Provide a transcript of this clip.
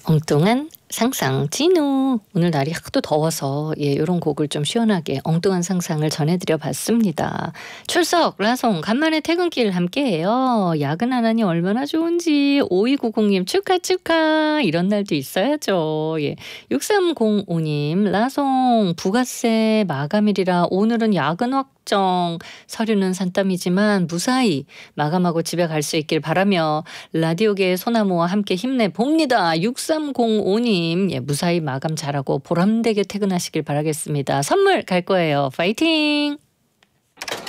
엉뚱한 상상 진우. 오늘 날이 하도 더워서 요런 곡을 좀 시원하게 엉뚱한 상상을 전해드려 봤습니다. 출석 라송 간만에 퇴근길 함께해요. 야근하나니 얼마나 좋은지. 5290님 축하 이런 날도 있어야죠. 6305님 라송 부가세 마감일이라 오늘은 야근 확정. 서류는 산더미지만 무사히 마감하고 집에 갈 수 있길 바라며 라디오계의 소나무와 함께 힘내봅니다. 6305님 무사히 마감 잘하고 보람되게 퇴근하시길 바라겠습니다. 선물 갈 거예요. 파이팅!